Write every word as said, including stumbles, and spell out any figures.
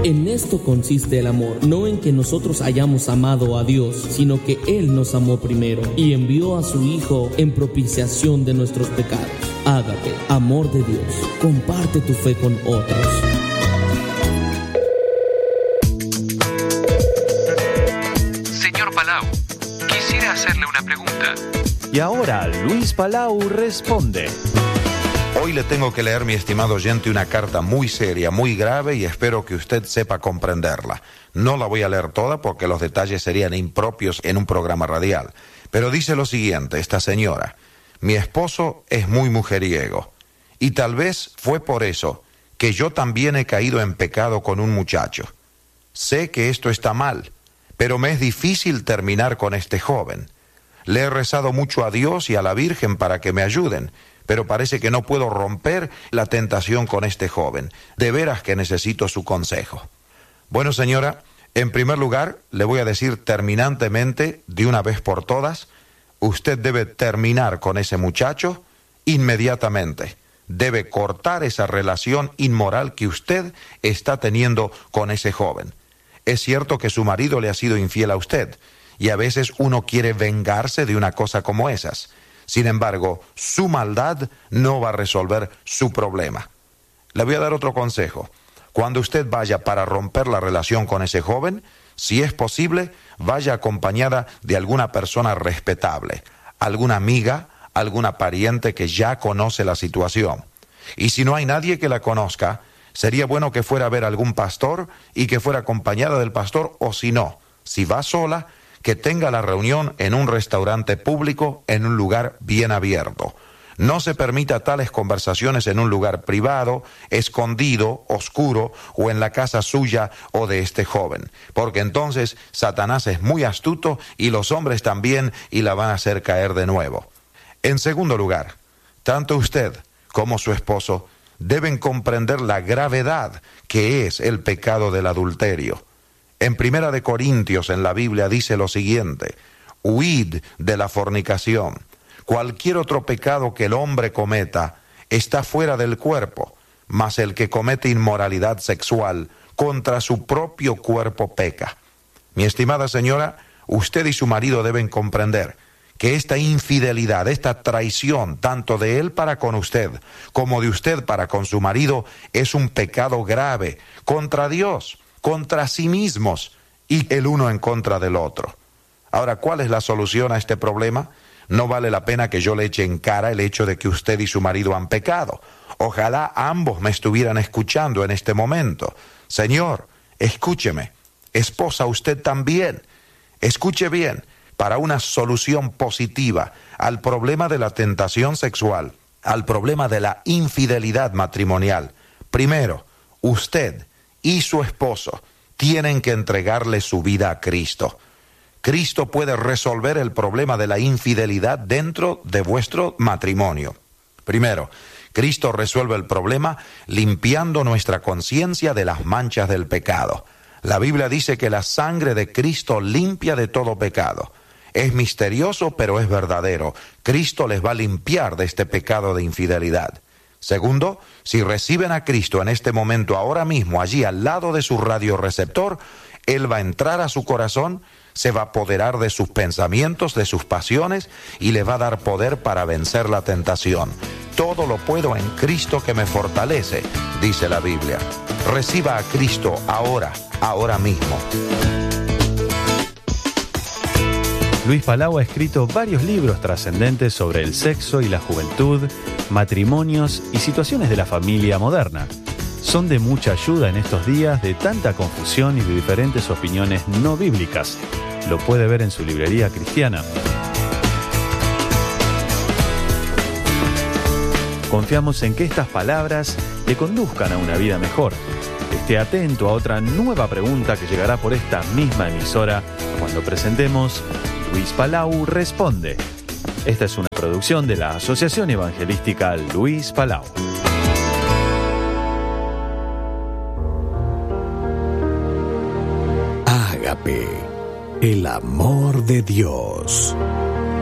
En esto consiste el amor, no en que nosotros hayamos amado a Dios, sino que Él nos amó primero y envió a su Hijo en propiciación de nuestros pecados. Ágape, amor de Dios. Comparte tu fe con otros. Señor Palau, quisiera hacerle una pregunta. Y ahora Luis Palau responde. Hoy le tengo que leer, mi estimado oyente, una carta muy seria, muy grave, y espero que usted sepa comprenderla. No la voy a leer toda porque los detalles serían impropios en un programa radial. Pero dice lo siguiente, esta señora: mi esposo es muy mujeriego, y tal vez fue por eso que yo también he caído en pecado con un muchacho. Sé que esto está mal, pero me es difícil terminar con este joven. Le he rezado mucho a Dios y a la Virgen para que me ayuden, pero parece que no puedo romper la tentación con este joven. De veras que necesito su consejo. Bueno, señora, en primer lugar, le voy a decir terminantemente, de una vez por todas, usted debe terminar con ese muchacho inmediatamente. Debe cortar esa relación inmoral que usted está teniendo con ese joven. Es cierto que su marido le ha sido infiel a usted, y a veces uno quiere vengarse de una cosa como esas. Sin embargo, su maldad no va a resolver su problema. Le voy a dar otro consejo. Cuando usted vaya para romper la relación con ese joven, si es posible, vaya acompañada de alguna persona respetable, alguna amiga, alguna pariente que ya conoce la situación. Y si no hay nadie que la conozca, sería bueno que fuera a ver a algún pastor y que fuera acompañada del pastor, o si no, si va sola, que tenga la reunión en un restaurante público, en un lugar bien abierto. No se permita tales conversaciones en un lugar privado, escondido, oscuro, o en la casa suya o de este joven, porque entonces Satanás es muy astuto y los hombres también, y la van a hacer caer de nuevo. En segundo lugar, tanto usted como su esposo deben comprender la gravedad que es el pecado del adulterio. En Primera de Corintios, en la Biblia, dice lo siguiente: huid de la fornicación. Cualquier otro pecado que el hombre cometa está fuera del cuerpo, mas el que comete inmoralidad sexual contra su propio cuerpo peca. Mi estimada señora, usted y su marido deben comprender que esta infidelidad, esta traición, tanto de él para con usted como de usted para con su marido, es un pecado grave contra Dios, contra sí mismos, y el uno en contra del otro. Ahora, ¿cuál es la solución a este problema? No vale la pena que yo le eche en cara el hecho de que usted y su marido han pecado. Ojalá ambos me estuvieran escuchando en este momento. Señor, escúcheme. Esposa, usted también. Escuche bien. Para una solución positiva al problema de la tentación sexual, al problema de la infidelidad matrimonial, primero, usted y su esposo tienen que entregarle su vida a Cristo. Cristo puede resolver el problema de la infidelidad dentro de vuestro matrimonio. Primero, Cristo resuelve el problema limpiando nuestra conciencia de las manchas del pecado. La Biblia dice que la sangre de Cristo limpia de todo pecado. Es misterioso, pero es verdadero. Cristo les va a limpiar de este pecado de infidelidad. Segundo, si reciben a Cristo en este momento, ahora mismo, allí al lado de su radioreceptor, Él va a entrar a su corazón, se va a apoderar de sus pensamientos, de sus pasiones, y le va a dar poder para vencer la tentación. Todo lo puedo en Cristo que me fortalece, dice la Biblia. Reciba a Cristo ahora, ahora mismo. Luis Palau ha escrito varios libros trascendentes sobre el sexo y la juventud, matrimonios y situaciones de la familia moderna. Son de mucha ayuda en estos días de tanta confusión y de diferentes opiniones no bíblicas. Lo puede ver en su librería cristiana. Confiamos en que estas palabras te conduzcan a una vida mejor. Esté atento a otra nueva pregunta que llegará por esta misma emisora cuando presentemos Luis Palau Responde. Esta es una producción de la Asociación Evangelística Luis Palau. Ágape, el amor de Dios.